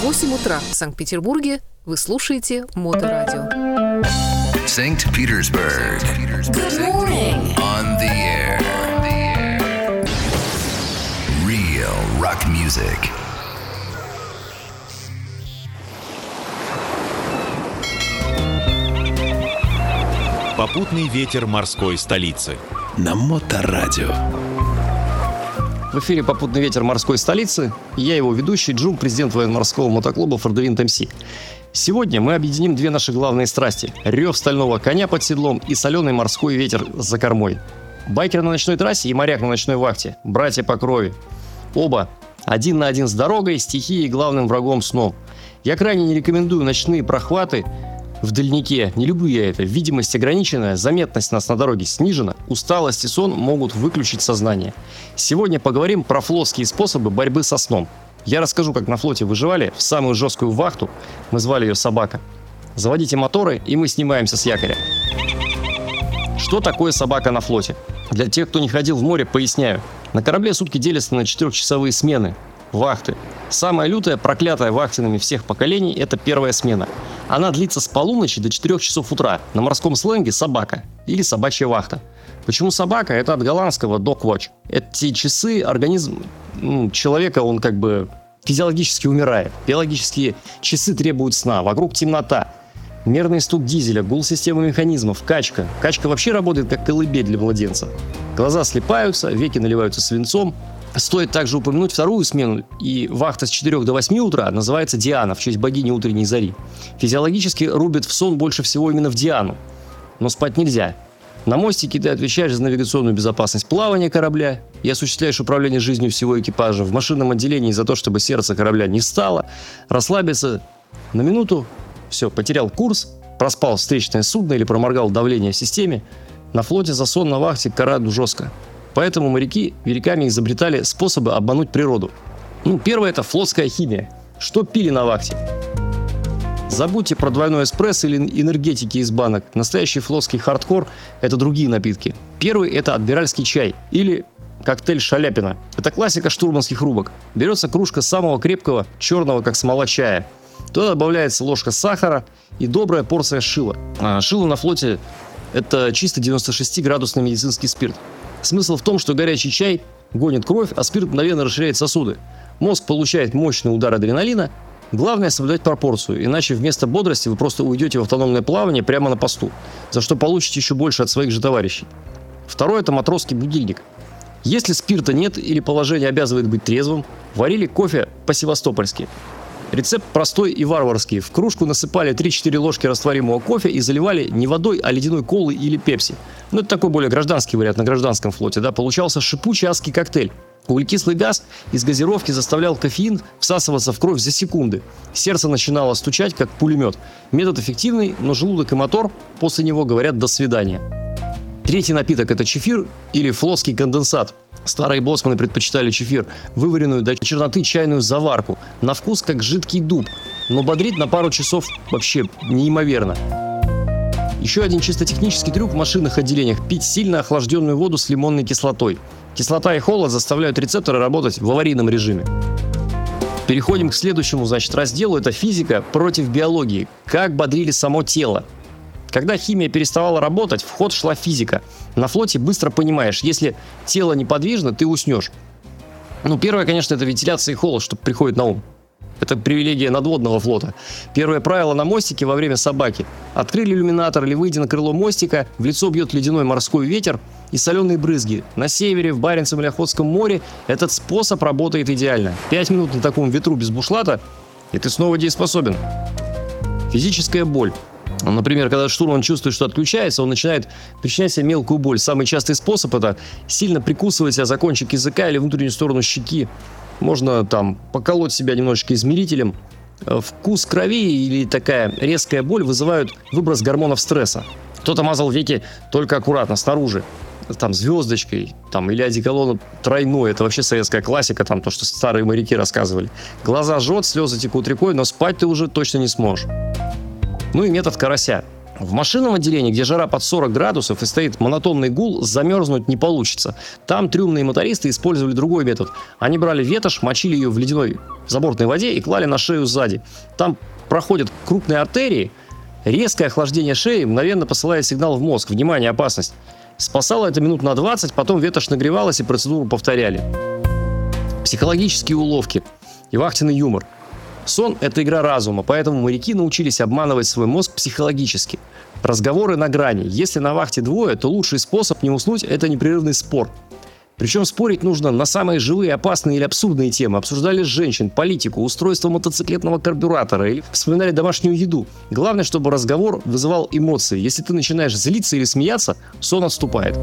8 утра в Санкт-Петербурге. Вы слушаете Моторадио. St. Petersburg. Good morning. On the air. Real rock music. Попутный ветер морской столицы. На Моторадио. В эфире «Попутный ветер морской столицы». Я его ведущий Джум, президент военно-морского мотоклуба «Фордвинд МС». Сегодня мы объединим две наши главные страсти – рев стального коня под седлом и соленый морской ветер за кормой. Байкер на ночной трассе и моряк на ночной вахте – братья по крови. Оба один на один с дорогой, стихией и главным врагом сном. Я крайне не рекомендую ночные прохваты в дальнике. Не люблю я это. Видимость ограниченная, заметность нас на дороге снижена, усталость и сон могут выключить сознание. Сегодня поговорим про флотские способы борьбы со сном. Я расскажу, как на флоте выживали в самую жесткую вахту. Мы звали ее «Собака». Заводите моторы, и мы снимаемся с якоря. Что такое собака на флоте? Для тех, кто не ходил в море, поясняю. На корабле сутки делятся на 4-часовые смены. Вахты. Самая лютая, проклятая вахтенными всех поколений – это первая смена. Она длится с полуночи до 4 часов утра. На морском сленге собака или собачья вахта. Почему собака? Это от голландского dog watch. Эти часы организм человека, он как бы физиологически умирает. Биологические часы требуют сна. Вокруг темнота. Мерный стук дизеля, гул системы механизмов, качка. Качка вообще работает как колыбель для младенца. Глаза слипаются, веки наливаются свинцом. Стоит также упомянуть вторую смену, и вахта с 4 до 8 утра называется Диана, в честь богини утренней зари. Физиологически рубят в сон больше всего именно в Диану, но спать нельзя. На мостике ты отвечаешь за навигационную безопасность плавания корабля и осуществляешь управление жизнью всего экипажа. В машинном отделении за то, чтобы сердце корабля не стало, расслабиться на минуту, все, потерял курс, проспал встречное судно или проморгал давление в системе. На флоте за сон на вахте карают жестко. Поэтому моряки веками изобретали способы обмануть природу. Первое – это флотская химия. Что пили на вахте? Забудьте про двойной эспрессо или энергетики из банок. Настоящий флотский хардкор – это другие напитки. Первый – это адмиральский чай или коктейль Шаляпина. Это классика штурманских рубок. Берется кружка самого крепкого, черного, как смола чая. Туда добавляется ложка сахара и добрая порция шила. Шило на флоте – это чисто 96-градусный медицинский спирт. Смысл в том, что горячий чай гонит кровь, а спирт мгновенно расширяет сосуды. Мозг получает мощный удар адреналина. Главное соблюдать пропорцию, иначе вместо бодрости вы просто уйдете в автономное плавание прямо на посту, за что получите еще больше от своих же товарищей. Второе – это матросский будильник. Если спирта нет или положение обязывает быть трезвым, варили кофе по-севастопольски. Рецепт простой и варварский. В кружку насыпали 3-4 ложки растворимого кофе и заливали не водой, а ледяной колой или пепси. Это такой более гражданский вариант на гражданском флоте. Получался шипучий адский коктейль. Углекислый газ из газировки заставлял кофеин всасываться в кровь за секунды. Сердце начинало стучать, как пулемет. Метод эффективный, но желудок и мотор после него говорят «до свидания». Третий напиток – это чефир или флотский конденсат. Старые боцманы предпочитали чефир, вываренную до черноты чайную заварку. На вкус как жидкий дуб, но бодрит на пару часов вообще неимоверно. Еще один чисто технический трюк в машинных отделениях – пить сильно охлажденную воду с лимонной кислотой. Кислота и холод заставляют рецепторы работать в аварийном режиме. Переходим к следующему, разделу – это физика против биологии. Как бодрили само тело. Когда химия переставала работать, в ход шла физика. На флоте быстро понимаешь, если тело неподвижно, ты уснешь. Первое, конечно, это вентиляция и холод, что приходит на ум. Это привилегия надводного флота. Первое правило на мостике во время собаки. Открыли иллюминатор или выйдя на крыло мостика, в лицо бьет ледяной морской ветер и соленые брызги. На севере, в Баренцевом или Охотском море этот способ работает идеально. 5 минут на таком ветру без бушлата, и ты снова дееспособен. Физическая боль. Например, когда штурман чувствует, что отключается, он начинает причинять себе мелкую боль. Самый частый способ – это сильно прикусывать себя за кончик языка или внутреннюю сторону щеки. Можно поколоть себя немножечко измерителем. Вкус крови или такая резкая боль вызывают выброс гормонов стресса. Кто-то мазал веки только аккуратно, снаружи. Звездочкой, или одеколоном тройной. Это вообще советская классика, то, что старые моряки рассказывали. Глаза жжет, слезы текут рекой, но спать ты уже точно не сможешь. И метод карася. В машинном отделении, где жара под 40 градусов и стоит монотонный гул, замерзнуть не получится. Там трюмные мотористы использовали другой метод. Они брали ветошь, мочили ее в ледяной в забортной воде и клали на шею сзади. Там проходят крупные артерии, резкое охлаждение шеи мгновенно посылает сигнал в мозг: внимание, опасность. Спасало это минут на 20, потом ветошь нагревалась и процедуру повторяли. Психологические уловки и вахтенный юмор. Сон – это игра разума, поэтому моряки научились обманывать свой мозг психологически. Разговоры на грани. Если на вахте двое, то лучший способ не уснуть – это непрерывный спор. Причем спорить нужно на самые живые, опасные или абсурдные темы. Обсуждали женщин, политику, устройство мотоциклетного карбюратора или вспоминали домашнюю еду. Главное, чтобы разговор вызывал эмоции. Если ты начинаешь злиться или смеяться, сон отступает.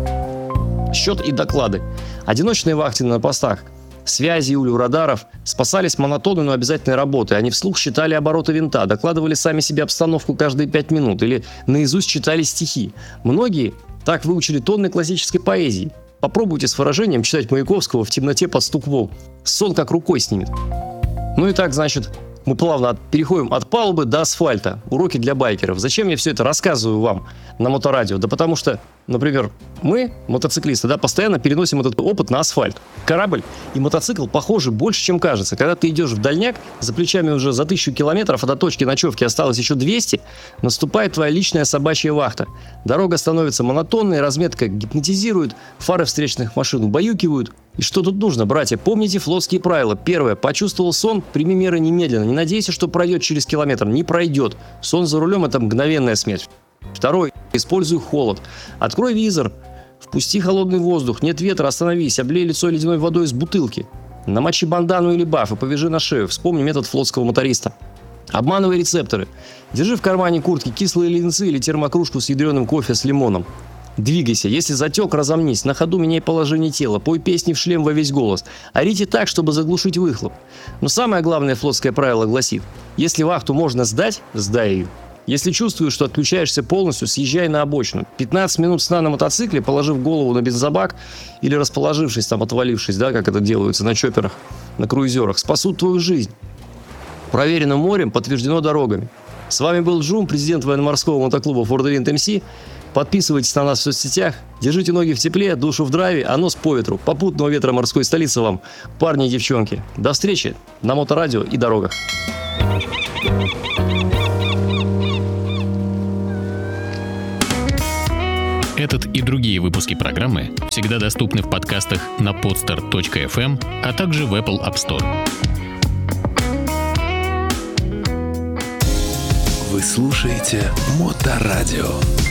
Счет и доклады. Одиночные вахты на постах. Связи или у радаров спасались монотонной, но обязательной работой. Они вслух считали обороты винта, докладывали сами себе обстановку каждые 5 минут или наизусть читали стихи. Многие так выучили тонны классической поэзии. Попробуйте с выражением читать Маяковского в темноте под стук волн. Сон как рукой снимет. Ну и так, значит, мы плавно переходим от палубы до асфальта. Уроки для байкеров. Зачем я все это рассказываю вам на Моторадио? Да потому что, например, мы, мотоциклисты, постоянно переносим этот опыт на асфальт. Корабль и мотоцикл похожи больше, чем кажется. Когда ты идешь в дальняк, за плечами уже за 1000 километров, а до точки ночевки осталось еще 200, наступает твоя личная собачья вахта. Дорога становится монотонной, разметка гипнотизирует, фары встречных машин убаюкивают. И что тут нужно, братья? Помните флотские правила. Первое. Почувствовал сон, прими меры немедленно. Не надейся, что пройдет через километр. Не пройдет. Сон за рулем – это мгновенная смерть. Второе. Используй холод. Открой визор. Впусти холодный воздух. Нет ветра, остановись. Облей лицо ледяной водой из бутылки. Намочи бандану или баф и повяжи на шею. Вспомни метод флотского моториста. Обманывай рецепторы. Держи в кармане куртки кислые леденцы или термокружку с ядреным кофе с лимоном. Двигайся. Если затек, разомнись. На ходу меняй положение тела. Пой песни в шлем во весь голос. Орите так, чтобы заглушить выхлоп. Но самое главное флотское правило гласит: если вахту можно сдать, сдай ее. Если чувствуешь, что отключаешься полностью, съезжай на обочину. 15 минут сна на мотоцикле, положив голову на бензобак или расположившись там, отвалившись, как это делается на чопперах, на круизерах, спасут твою жизнь. Проверено морем, подтверждено дорогами. С вами был Джум, президент военно-морского мотоклуба Ford Event MC. Подписывайтесь на нас в соцсетях, держите ноги в тепле, душу в драйве, а нос по ветру. Попутного ветра морской столицы вам, парни и девчонки. До встречи на Моторадио и дорогах. Этот и другие выпуски программы всегда доступны в подкастах на podster.fm, а также в Apple App Store. Вы слушаете Моторадио.